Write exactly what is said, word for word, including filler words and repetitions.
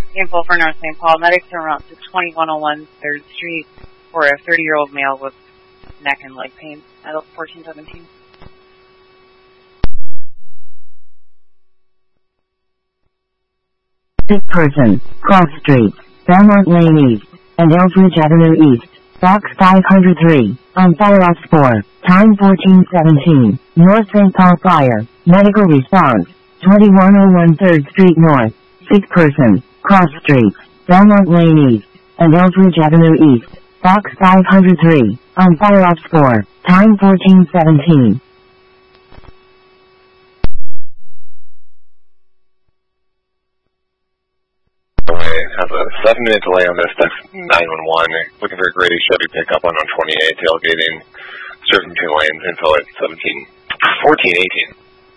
Info for North Saint Paul. Medics are around to twenty-one oh one third Street for a thirty-year-old male with neck and leg pain. Adult fourteen seventeen. Sick person, Cross Street, Belmont Lane East, and Elbridge Avenue East, Box five hundred three, on Fire Ops four, time fourteen seventeen, North Saint Paul Fire, medical response, twenty-one oh one third Street North, sick person, Cross Street, Belmont Lane East, and Elbridge Avenue East, Box five hundred three, on Fire Ops four, time fourteen seventeen. Has a seven minute delay on this. That's nine one one. Looking for a Grady Chevy pickup on one twenty-eight, tailgating, serving two lanes, info at seventeen, fourteen eighteen.